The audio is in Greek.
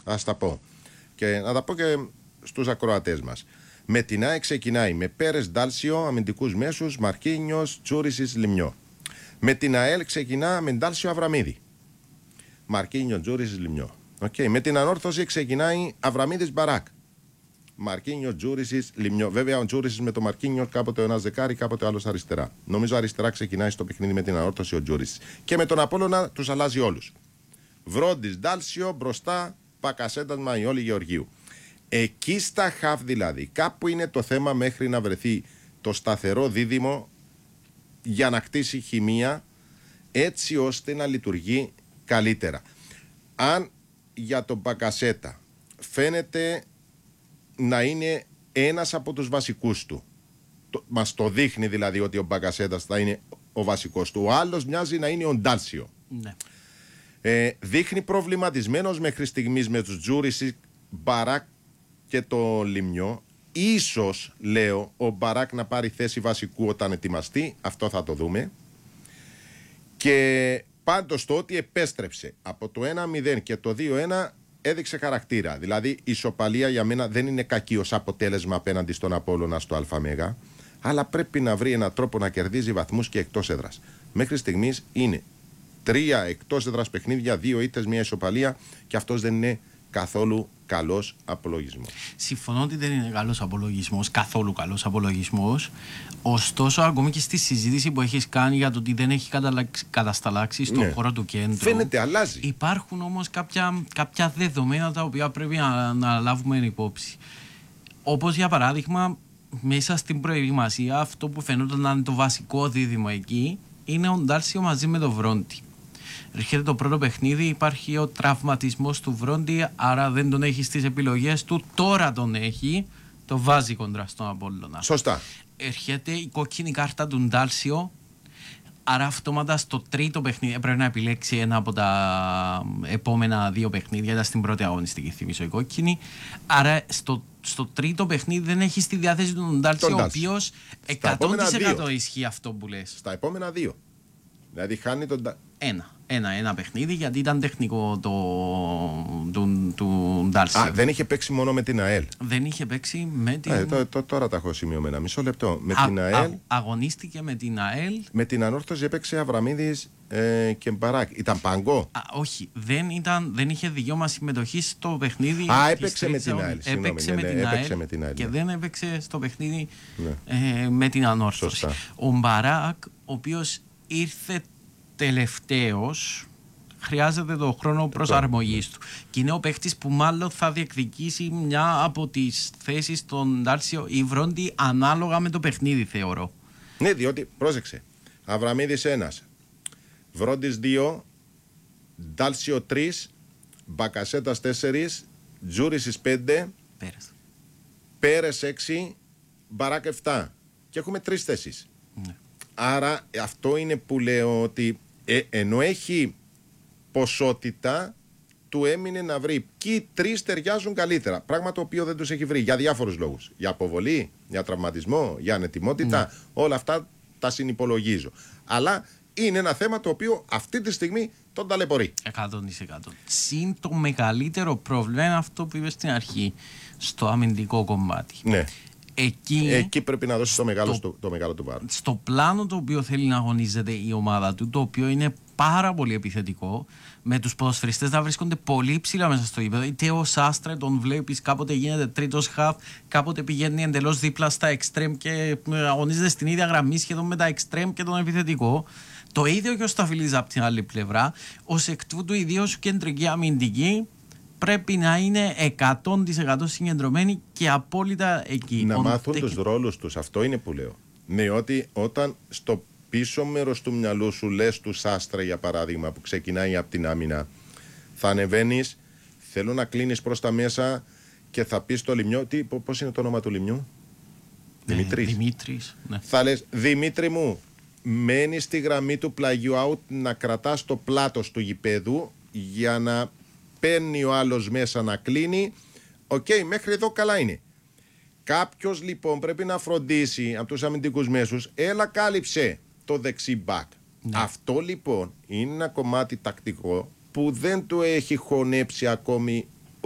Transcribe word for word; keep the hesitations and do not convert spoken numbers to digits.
Ας τα πω. Και να τα πω και στους ακροατές μας. Με την ΑΕΚ ξεκινάει με Πέρες Ντάλσιο, αμυντικούς μέσους, Μαρκίνιος, Τζούρισις, Λιμιό. Με την ΑΕΛ ξεκινά με Ντάλσιο, Αβραμίδη. Μαρκίνιο, Τζούρισις, Λιμιό. Okay. Με την Ανόρθωση ξεκινάει Αβραμίδης, Μπαράκ. Μαρκίνιο, Τζούρισις, Λιμιό. Βέβαια, ο Τζούρισις με το Μαρκίνιο κάποτε ο ένας δεκάρι, κάποτε ο άλλος αριστερά. Νομίζω αριστερά ξεκινάει στο παιχνίδι με την Ανόρθωση ο Τζούρισις. Και με τον Απόλλωνα τους αλλάζει όλους. Βρόντις, Ντάλσιο, μπροστά Πακασέτας, Μαϊόλη, Γεωργίου. Εκεί στα χαφ δηλαδή, κάπου είναι το θέμα μέχρι να βρεθεί το σταθερό δίδυμο για να κτίσει χημεία έτσι ώστε να λειτουργεί καλύτερα. Αν για τον Μπακασέτα φαίνεται να είναι ένας από τους βασικούς του, το, μας το δείχνει δηλαδή ότι ο Μπακασέτας θα είναι ο βασικός του, ο άλλος μοιάζει να είναι ο Ντάλσιο. Ναι. Ε, δείχνει προβληματισμένος μέχρι στιγμής με τους Τζούρισι, Μπαράκ και το Λιμιό. Ίσως, λέω, ο Μπαράκ να πάρει θέση βασικού όταν ετοιμαστεί, αυτό θα το δούμε. Και πάντως το ότι επέστρεψε από το ένα μηδέν και το δύο ένα έδειξε χαρακτήρα. Δηλαδή η ισοπαλία για μένα δεν είναι κακή ως αποτέλεσμα απέναντι στον Απόλλωνα στο ΑΜΕΓΑ, αλλά πρέπει να βρει έναν τρόπο να κερδίζει βαθμούς και εκτός έδρας. Μέχρι στιγμής είναι τρία εκτός έδρας παιχνίδια, δύο ήττες, μια ισοπαλία, και αυτός δεν είναι καθόλου καλός απολογισμός. Συμφωνώ ότι δεν είναι καλός απολογισμός, καθόλου καλός απολογισμός. Ωστόσο, ακόμη και στη συζήτηση που έχεις κάνει για το ότι δεν έχει κατασταλάξει στον ναι. χώρο του κέντρου, φαίνεται αλλάζει. Υπάρχουν όμως κάποια, κάποια δεδομένα τα οποία πρέπει να, να λάβουμε υπόψη. Όπως για παράδειγμα, μέσα στην προετοιμασία, αυτό που φαινόταν να είναι το βασικό δίδυμο εκεί είναι ο Ντάλσιο μαζί με τον Βρόντι. Έρχεται το πρώτο παιχνίδι, υπάρχει ο τραυματισμός του Βρόντι, άρα δεν τον έχει στις επιλογές του. Τώρα τον έχει, το βάζει κοντρά στον Απόλλωνα. Σωστά. Έρχεται η κόκκινη κάρτα του Ντάλσιο, άρα αυτόματα στο τρίτο παιχνίδι πρέπει να επιλέξει ένα από τα επόμενα δύο παιχνίδια. Ήταν στην πρώτη αγωνιστική, θυμίσω, η κόκκινη. Άρα στο, στο τρίτο παιχνίδι δεν έχει στη διάθεση του τον Ντάλσιο, ο οποίος εκατό τοις εκατό ισχύει αυτό που λες. Στα επόμενα δύο. Δηλαδή χάνει τον. Ένα, ένα, ένα παιχνίδι, γιατί ήταν τεχνικό το του, του Ντάλσιο. Α, δεν είχε παίξει μόνο με την ΑΕΛ. Δεν είχε παίξει με την. Ε, το, το, τώρα τα έχω σημειωμένα. Μισό λεπτό. Με α, την ΑΕΛ. Α, αγωνίστηκε με την ΑΕΛ. Με την Ανόρθωση έπαιξε Αβραμίδης ε, και Μπαράκ. Ήταν πάγκο. Α, όχι, δεν, ήταν, δεν είχε δικαίωμα συμμετοχή στο παιχνίδι. Α, έπαιξε με την ΑΕΛ. Έπαιξε, ναι, με, ναι, την έπαιξε ΑΕΛ με την ΑΕΛ. Και ναι. δεν έπαιξε στο παιχνίδι ναι. ε, με την Ανόρθωση. Σωστά. Ο Μπαράκ, ο οποίος ήρθε τελευταίος, χρειάζεται το χρόνο προσαρμογής του. Και είναι ο παίχτης που μάλλον θα διεκδικήσει μια από τις θέσεις των Ντάλσιο ή Βρόντι ανάλογα με το παιχνίδι, θεωρώ. Ναι, διότι, πρόσεξε, Αβραμίδης ένας, Βρόντις δύο, Ντάλσιο τρεις, Μπακασέτας τέσσερις, Τζούρισις πέντε, Πέρασε. Πέρες έξι, Μπαράκ επτά. Και έχουμε τρεις θέσεις. Ναι. Άρα αυτό είναι που λέω ότι ε, ενώ έχει ποσότητα, του έμεινε να βρει ποιοι τρεις ταιριάζουν καλύτερα. Πράγμα το οποίο δεν τους έχει βρει για διάφορους λόγους. Για αποβολή, για τραυματισμό, για ανετοιμότητα. Ναι. Όλα αυτά τα συνυπολογίζω. Αλλά είναι ένα θέμα το οποίο αυτή τη στιγμή τον ταλαιπωρεί. εκατό τοις εκατό. Συν το μεγαλύτερο πρόβλημα είναι αυτό που είπε στην αρχή, στο αμυντικό κομμάτι. Ναι. Εκεί, Εκεί πρέπει να δώσει το μεγάλο, στο, το μεγάλο του βάρος. Στο πλάνο το οποίο θέλει να αγωνίζεται η ομάδα του, το οποίο είναι πάρα πολύ επιθετικό, με τους ποδοσφαιριστές να βρίσκονται πολύ ψηλά μέσα στο γήπεδο. Είτε ο Σάστρε τον βλέπεις, κάποτε γίνεται τρίτος χαφ, κάποτε πηγαίνει εντελώς δίπλα στα εξτρέμ και αγωνίζεται στην ίδια γραμμή σχεδόν με τα εξτρέμ και τον επιθετικό. Το ίδιο και ο Σταφυλής από την άλλη πλευρά. Ως εκ τούτου, ιδίως η κεντρική αμυντική πρέπει να είναι εκατό τοις εκατό συγκεντρωμένοι και απόλυτα εκεί. Να Ο... μάθουν τε... τους ρόλους τους. Αυτό είναι που λέω. Ναι, ότι όταν στο πίσω μέρος του μυαλού σου λες του Σάστρα, για παράδειγμα, που ξεκινάει από την άμυνα, θα ανεβαίνεις, θέλω να κλείνεις προς τα μέσα και θα πεις στο Λιμιό. Τι, πώς είναι το όνομα του Λιμιού? Ε, Δημήτρης. Δημήτρης, ναι. Θα λες, Δημήτρη μου, μένεις στη γραμμή του πλαγιού out να κρατάς το πλάτος του γηπέδου για να παίρνει ο άλλος μέσα να κλείνει. Οκ, okay, μέχρι εδώ καλά είναι. Κάποιος λοιπόν πρέπει να φροντίσει από τους αμυντικούς μέσους, έλα κάλυψε το δεξί μπακ. Ναι. Αυτό λοιπόν είναι ένα κομμάτι τακτικό που δεν το έχει χωνέψει ακόμη